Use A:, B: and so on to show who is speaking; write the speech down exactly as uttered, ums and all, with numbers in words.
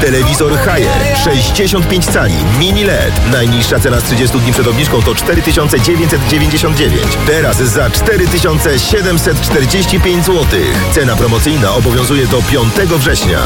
A: Telewizor Haier sześćdziesiąt pięć cali mini L E D. Najniższa cena z trzydziestu dni przed obniżką to cztery tysiące dziewięćset dziewięćdziesiąt dziewięć. Teraz za cztery tysiące siedemset czterdzieści pięć złotych. Cena promocyjna obowiązuje do piątego września.